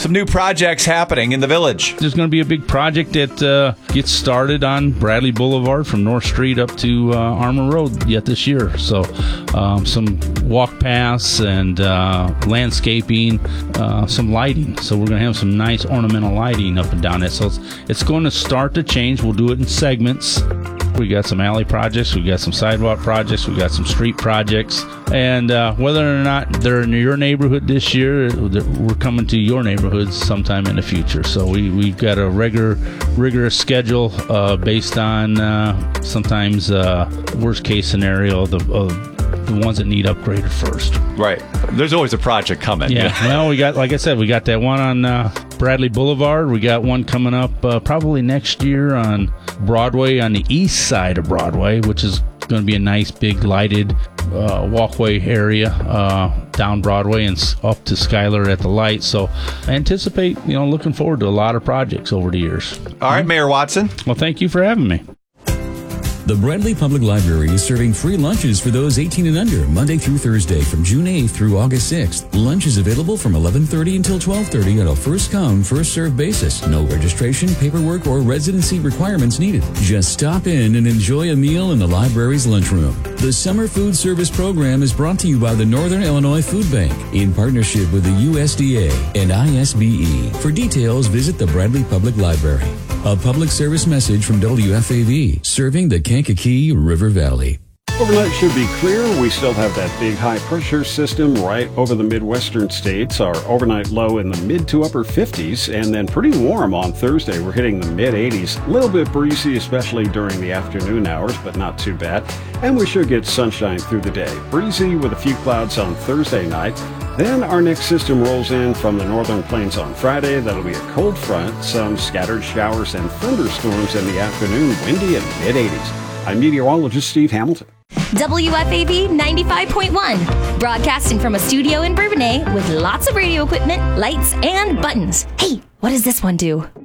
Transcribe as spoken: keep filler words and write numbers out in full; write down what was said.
some new projects happening in the village. There's going to be a big project that uh, gets started on Bradley Boulevard from North Street up to uh, Armour Road yet this year. So um, some walk paths and uh, landscaping, uh, some lighting. So we're going to have some nice ornamental lighting up and down it. So it's, it's going to start to change. We'll do it in segments. We got some alley projects, we got some sidewalk projects, we got some street projects, and uh, whether or not they're in your neighborhood this year, we're coming to your neighborhoods sometime in the future. So we, we've got a regular, rigorous schedule uh, based on uh, sometimes uh, worst case scenario, the uh, the ones that need upgraded first. Right. There's always a project coming. Yeah. Well, we got, like I said, we got that one on uh, Bradley Boulevard. We got one coming up uh, probably next year on Broadway, on the east side of Broadway, which is going to be a nice big lighted uh, walkway area uh, down Broadway and up to Schuyler at the light. So I anticipate, you know, looking forward to a lot of projects over the years. All right, Mayor Watson. Well, thank you for having me. The Bradley Public Library is serving free lunches for those eighteen and under, Monday through Thursday from June eighth through August sixth. Lunch is available from eleven thirty until twelve thirty on a first-come, first-served basis. No registration, paperwork, or residency requirements needed. Just stop in and enjoy a meal in the library's lunchroom. The Summer Food Service Program is brought to you by the Northern Illinois Food Bank in partnership with the U S D A and I S B E. For details, visit the Bradley Public Library. A public service message from W F A V, serving the Kankakee River Valley. Overnight should be clear. We still have that big high pressure system right over the Midwestern states. Our overnight low in the mid to upper fifties, and then pretty warm on Thursday. We're hitting the mid eighties. A little bit breezy, especially during the afternoon hours, but not too bad. And we should get sunshine through the day. Breezy with a few clouds on Thursday night. Then our next system rolls in from the northern plains on Friday. That'll be a cold front, some scattered showers and thunderstorms in the afternoon, windy and mid eighties. I'm meteorologist Steve Hamilton. W F A V ninety-five point one, broadcasting from a studio in Bourbonnais with lots of radio equipment, lights, and buttons. Hey, what does this one do?